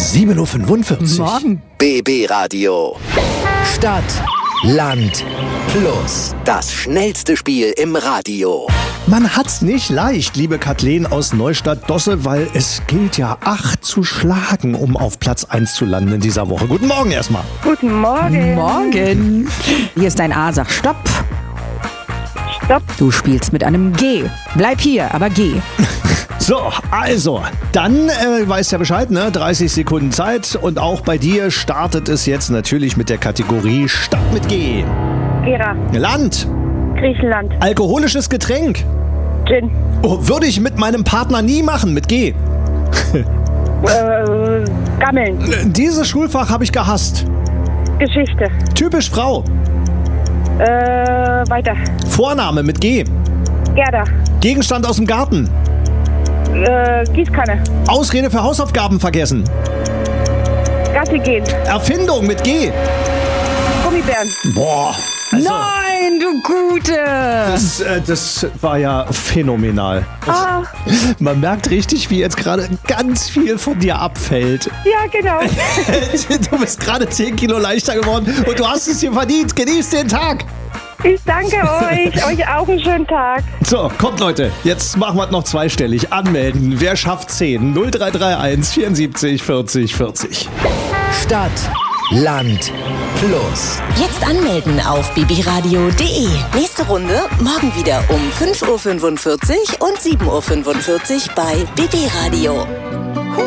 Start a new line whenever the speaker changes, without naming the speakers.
7:45 Uhr.
Morgen.
BB Radio. Stadt, Land, Plus. Das schnellste Spiel im Radio.
Man hat's nicht leicht, liebe Kathleen aus Neustadt-Dosse, weil es gilt ja 8 zu schlagen, um auf Platz 1 zu landen in dieser Woche. Guten Morgen erstmal.
Guten Morgen.
Morgen. Hier ist ein A, sag Stopp.
Stopp.
Du spielst mit einem G. Bleib hier, aber geh.
So, also, dann weißt ja Bescheid, ne? 30 Sekunden Zeit und auch bei dir startet es jetzt natürlich mit der Kategorie Stadt mit G.
Gera.
Land.
Griechenland.
Alkoholisches Getränk.
Gin.
Oh, würde ich mit meinem Partner nie machen, mit G.
Gammeln.
Dieses Schulfach habe ich gehasst.
Geschichte.
Typisch Frau.
Weiter.
Vorname mit G.
Gerda.
Gegenstand aus dem Garten.
Gießkanne.
Ausrede für Hausaufgaben vergessen.
Gassi gehen.
Erfindung mit G.
Gummibären.
Boah. Also,
Nein, du Gute.
das war ja phänomenal. Man merkt richtig, wie jetzt gerade ganz viel von dir abfällt.
Ja, genau.
Du bist gerade 10 Kilo leichter geworden und du hast es dir verdient. Genieß den Tag.
Ich danke euch. Euch auch einen schönen Tag.
So, kommt Leute, jetzt machen wir es noch zweistellig. Anmelden. Wer schafft 10? 0331 74 40 40.
Stadt, Land, Plus.
Jetzt anmelden auf bbradio.de. Nächste Runde morgen wieder um 5:45 Uhr und 7:45 Uhr bei BB Radio.